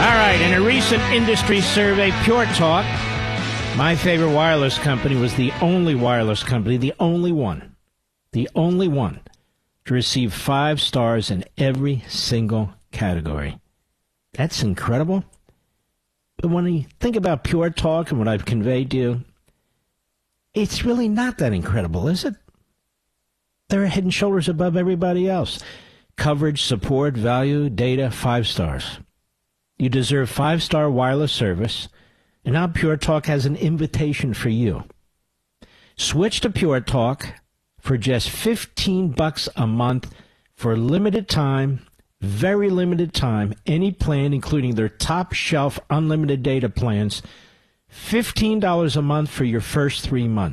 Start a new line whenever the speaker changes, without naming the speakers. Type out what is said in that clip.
All right, in a recent industry survey, Pure Talk, my favorite wireless company, was the only wireless company, the only one to receive 5 stars in every single category. That's incredible. But when you think about Pure Talk and what I've conveyed to you, it's really not that incredible, is it? They're head and shoulders above everybody else. Coverage, support, value, data, 5 stars. You deserve 5-star wireless service, and now Pure Talk has an invitation for you. Switch to Pure Talk for just $15 a month for limited time, very limited time, any plan, including their top shelf unlimited data plans, $15 a month for your first 3 months.